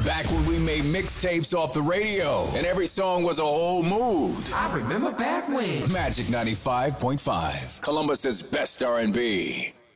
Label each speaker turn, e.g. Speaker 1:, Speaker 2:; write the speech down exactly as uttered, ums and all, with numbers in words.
Speaker 1: Back when we made mixtapes off the radio, and every song was a whole mood.
Speaker 2: I remember back when.
Speaker 1: Magic ninety-five point five, Columbus's best R and B.